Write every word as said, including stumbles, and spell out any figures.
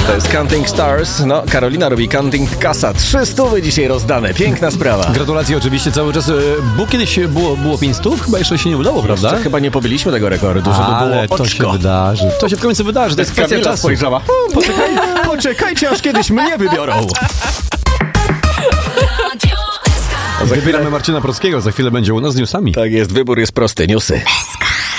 To jest Counting Stars. No, Karolina robi Counting Kasa. Trzy stówy dzisiaj rozdane. Piękna sprawa. Gratulacje oczywiście cały czas. Bo kiedyś było, było pięć stów? Chyba jeszcze się nie udało, prawda? Jeszcze chyba nie pobiliśmy tego rekordu, żeby Ale było to oczko. się wydarzy. To się w końcu wydarzy. To jest kwestia Kamila czasu. spojrzała. O, poczekaj, poczekajcie, aż kiedyś mnie wybiorą. Wybieramy Marcina Prockiego. Za chwilę będzie u nas z newsami. Tak jest, wybór jest prosty. Newsy.